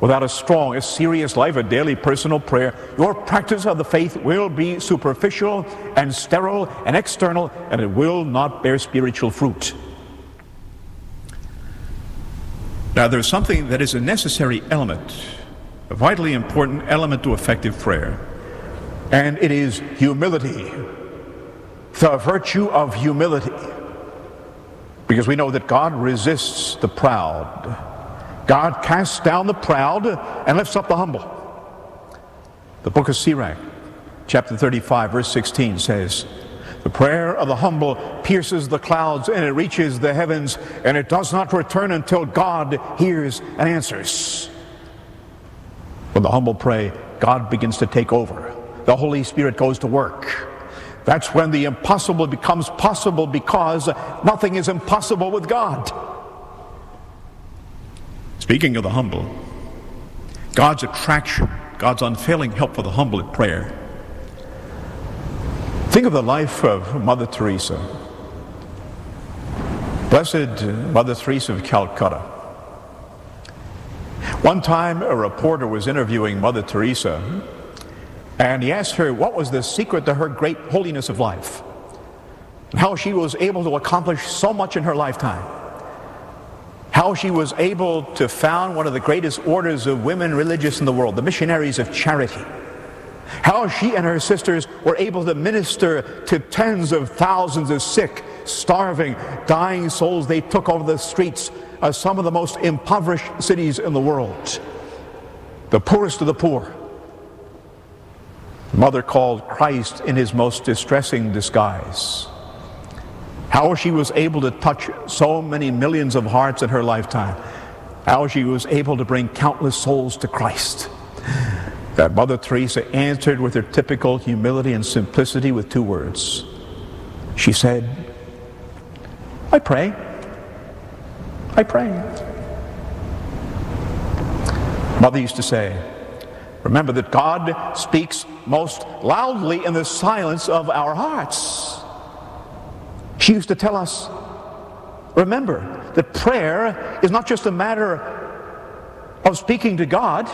without a strong, a serious life of daily personal prayer, your practice of the faith will be superficial and sterile and external, and it will not bear spiritual fruit. Now, there's something that is a necessary element, a vitally important element to effective prayer, and it is humility, the virtue of humility. Because we know that God resists the proud. God casts down the proud and lifts up the humble. The book of Sirach, chapter 35, verse 16 says, "The prayer of the humble pierces the clouds, and it reaches the heavens, and it does not return until God hears and answers." When the humble pray, God begins to take over. The Holy Spirit goes to work. That's when the impossible becomes possible, because nothing is impossible with God. Speaking of the humble, God's attraction, God's unfailing help for the humble in prayer. Think of the life of Mother Teresa. Blessed Mother Teresa of Calcutta. One time a reporter was interviewing Mother Teresa, and he asked her what was the secret to her great holiness of life, and how she was able to accomplish so much in her lifetime, how she was able to found one of the greatest orders of women religious in the world, the Missionaries of Charity, how she and her sisters were able to minister to tens of thousands of sick, starving, dying souls they took over the streets of some of the most impoverished cities in the world, the poorest of the poor. Mother called Christ in his most distressing disguise. How she was able to touch so many millions of hearts in her lifetime. How she was able to bring countless souls to Christ. That Mother Teresa answered with her typical humility and simplicity with two words. She said, "I pray. I pray." Mother used to say, remember that God speaks most loudly in the silence of our hearts. She used to tell us, remember that prayer is not just a matter of speaking to God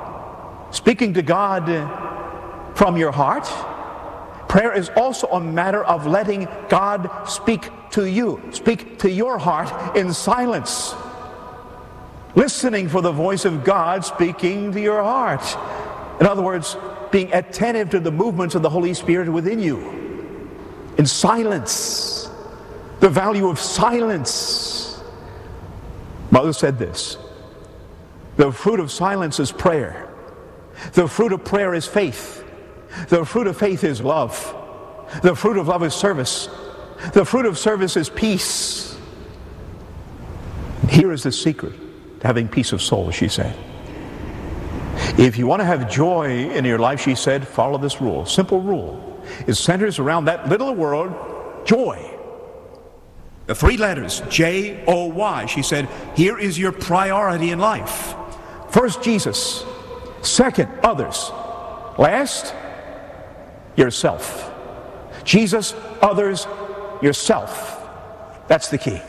from your heart. Prayer is also a matter of letting God speak to you, speak to your heart in silence. Listening for the voice of God speaking to your heart. In other words, being attentive to the movements of the Holy Spirit within you. In silence. The value of silence. Mother said this: the fruit of silence is prayer. The fruit of prayer is faith. The fruit of faith is love. The fruit of love is service. The fruit of service is peace. Here is the secret to having peace of soul, she said. If you want to have joy in your life, she said, follow this rule. Simple rule. It centers around that little word, joy. The three letters, J-O-Y. She said, here is your priority in life. First, Jesus. Second, others. Last, yourself. Jesus, others, yourself. That's the key.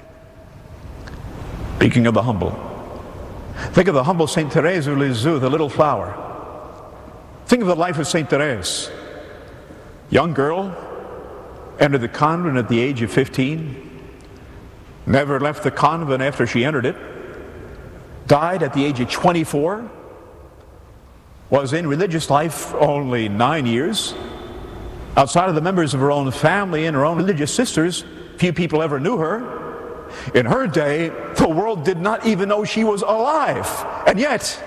Speaking of the humble, think of the humble Saint Therese of Lisieux, the little flower. Think of the life of Saint Therese. Young girl, entered the convent at the age of 15, never left the convent after she entered it, died at the age of 24, was in religious life only 9 years. Outside of the members of her own family and her own religious sisters, few people ever knew her. In her day, the world did not even know she was alive. And yet,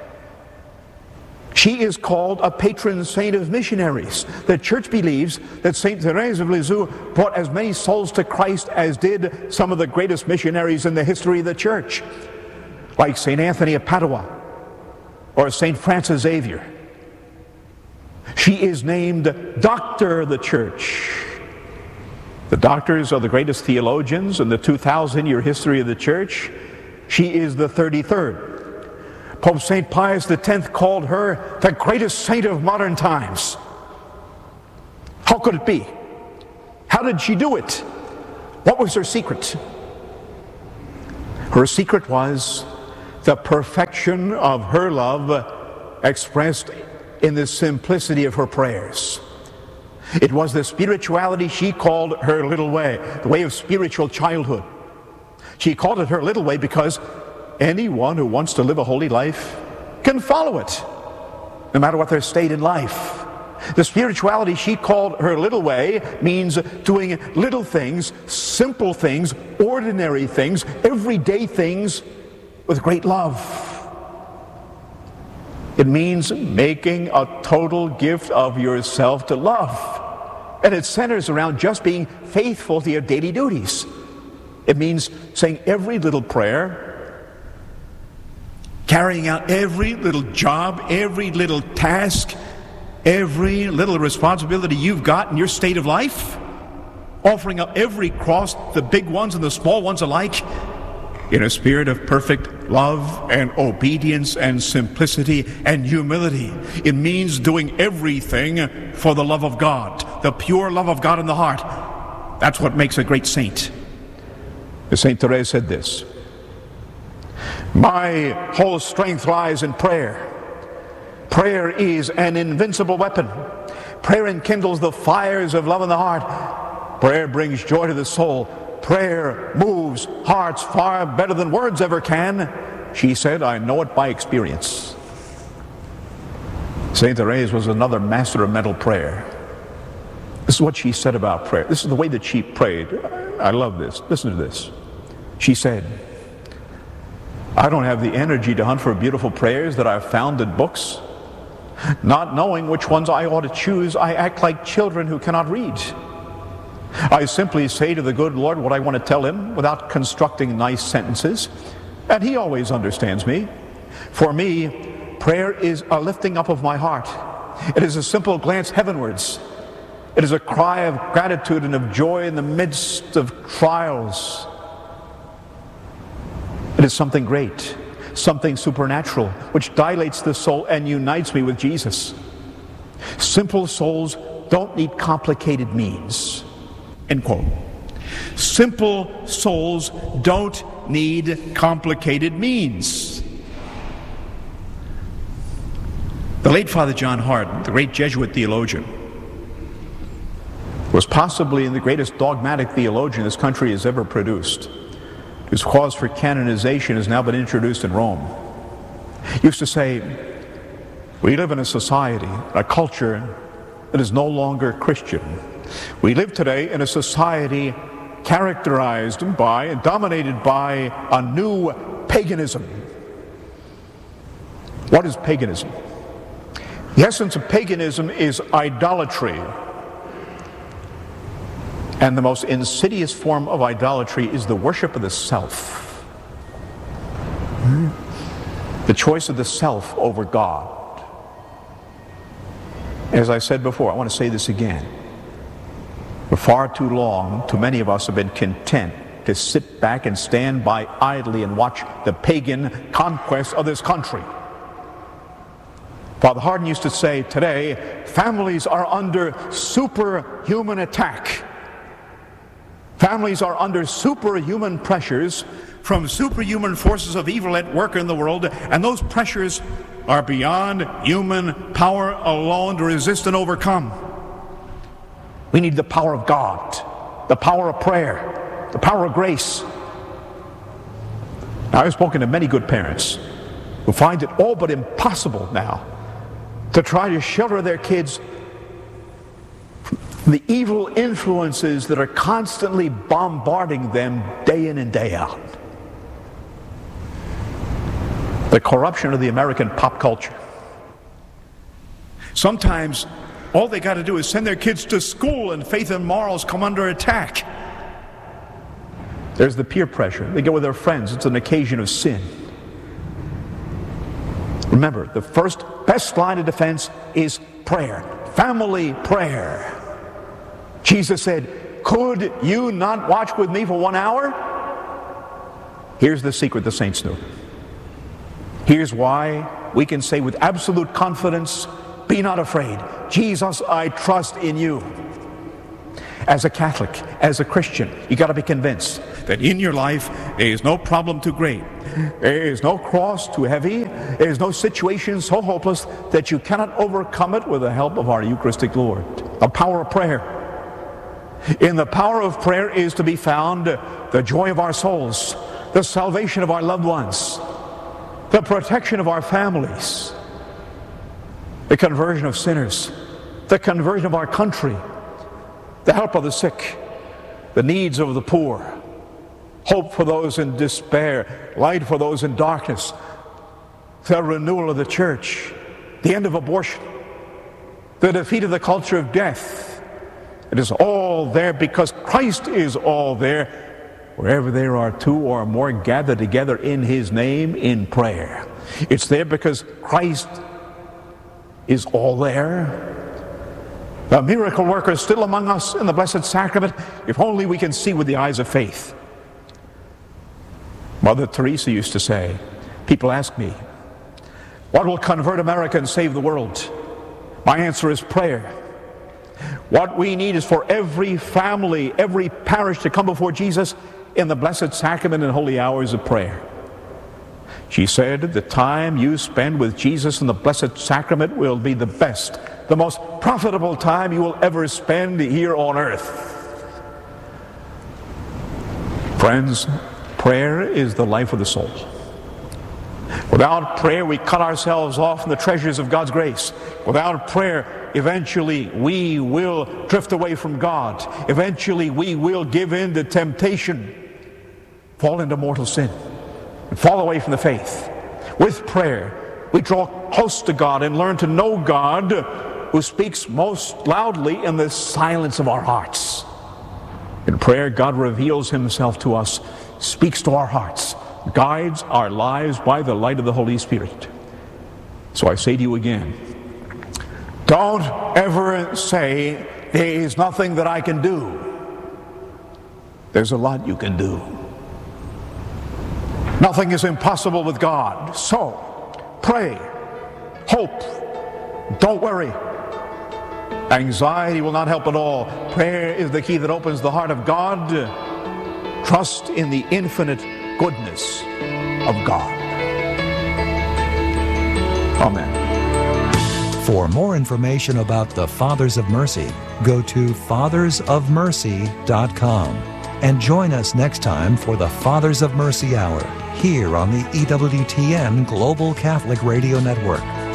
she is called a patron saint of missionaries. The church believes that Saint Therese of Lisieux brought as many souls to Christ as did some of the greatest missionaries in the history of the church, like Saint Anthony of Padua or Saint Francis Xavier. She is named Doctor of the Church. The doctors are the greatest theologians in the 2,000-year history of the church. She is the 33rd. Pope St. Pius X called her the greatest saint of modern times. How could it be? How did she do it? What was her secret? Her secret was the perfection of her love expressed in the simplicity of her prayers. It was the spirituality she called her little way, the way of spiritual childhood. She called it her little way because anyone who wants to live a holy life can follow it, no matter what their state in life. The spirituality she called her little way means doing little things, simple things, ordinary things, everyday things with great love. It means making a total gift of yourself to love. And it centers around just being faithful to your daily duties. It means saying every little prayer, carrying out every little job, every little task, every little responsibility you've got in your state of life, offering up every cross, the big ones and the small ones alike, in a spirit of perfect love and obedience and simplicity and humility. It means doing everything for the love of God, the pure love of God in the heart. That's what makes a great saint. Saint Therese said this: "My whole strength lies in prayer. Prayer is an invincible weapon. Prayer enkindles the fires of love in the heart. Prayer brings joy to the soul. Prayer moves hearts far better than words ever can." She said, "I know it by experience." Saint Therese was another master of mental prayer. This is what she said about prayer. This is the way that she prayed. I love this. Listen to this. She said, "I don't have the energy to hunt for beautiful prayers that I've found in books. Not knowing which ones I ought to choose, I act like children who cannot read. I simply say to the good Lord what I want to tell him without constructing nice sentences, and he always understands me. For me, prayer is a lifting up of my heart. It is a simple glance heavenwards. It is a cry of gratitude and of joy in the midst of trials. It is something great, something supernatural, which dilates the soul and unites me with Jesus. Simple souls don't need complicated means." End quote. Simple souls don't need complicated means. The late Father John Hart, the great Jesuit theologian, was possibly the greatest dogmatic theologian this country has ever produced. His cause for canonization has now been introduced in Rome. He used to say, "We live in a society, a culture that is no longer Christian. We live today in a society characterized by and dominated by a new paganism." What is paganism? The essence of paganism is idolatry. And the most insidious form of idolatry is the worship of the self. The choice of the self over God. As I said before, I want to say this again. For far too long, too many of us have been content to sit back and stand by idly and watch the pagan conquest of this country. Father Hardon used to say, today, families are under superhuman attack. Families are under superhuman pressures from superhuman forces of evil at work in the world, and those pressures are beyond human power alone to resist and overcome. We need the power of God, the power of prayer, the power of grace. Now, I've spoken to many good parents who find it all but impossible now to try to shelter their kids from the evil influences that are constantly bombarding them day in and day out. The corruption of the American pop culture. Sometimes all they got to do is send their kids to school and faith and morals come under attack. There's the peer pressure. They go with their friends. It's an occasion of sin. Remember, the first best line of defense is prayer. Family prayer. Jesus said, could you not watch with me for 1 hour? Here's the secret the saints knew. Here's why we can say with absolute confidence, be not afraid. Jesus, I trust in you. As a Catholic, as a Christian, you got to be convinced that in your life there is no problem too great, there is no cross too heavy, there is no situation so hopeless that you cannot overcome it with the help of our Eucharistic Lord. The power of prayer. In the power of prayer is to be found the joy of our souls, the salvation of our loved ones, the protection of our families, the conversion of sinners, the conversion of our country, the help of the sick, the needs of the poor, hope for those in despair, light for those in darkness, the renewal of the church, the end of abortion, the defeat of the culture of death. It is all there because Christ is all there. Wherever there are two or more gathered together in His name in prayer. It's there because Christ is all there. The miracle worker is still among us in the Blessed Sacrament, if only we can see with the eyes of faith. Mother Teresa used to say, people ask me, what will convert America and save the world? My answer is prayer. What we need is for every family, every parish to come before Jesus in the Blessed Sacrament and holy hours of prayer. She said, the time you spend with Jesus in the Blessed Sacrament will be the best, the most profitable time you will ever spend here on earth. Friends, prayer is the life of the soul. Without prayer, we cut ourselves off from the treasures of God's grace. Without prayer, eventually we will drift away from God. Eventually we will give in to temptation, fall into mortal sin, and fall away from the faith. With prayer, we draw close to God and learn to know God, who speaks most loudly in the silence of our hearts. In prayer, God reveals Himself to us, speaks to our hearts, guides our lives by the light of the Holy Spirit. So I say to you again, don't ever say, there is nothing that I can do. There's a lot you can do. Nothing is impossible with God. So, pray, hope, don't worry. Anxiety will not help at all. Prayer is the key that opens the heart of God. Trust in the infinite goodness of God. Amen. For more information about the Fathers of Mercy, go to fathersofmercy.com and join us next time for the Fathers of Mercy Hour here on the EWTN Global Catholic Radio Network.